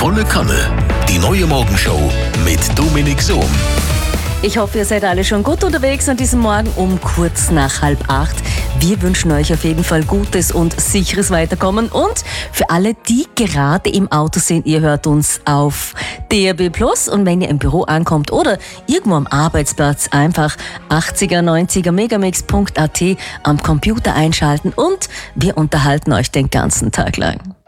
Volle Kanne. Die neue Morgenshow mit Dominik Sohm. Ich hoffe, ihr seid alle schon gut unterwegs an diesem Morgen um kurz nach 7:30. Wir wünschen euch auf jeden Fall gutes und sicheres Weiterkommen. Und für alle, die gerade im Auto sind, ihr hört uns auf DAB+. Und wenn ihr im Büro ankommt oder irgendwo am Arbeitsplatz, einfach 80er, 90er, megamix.at am Computer einschalten und wir unterhalten euch den ganzen Tag lang.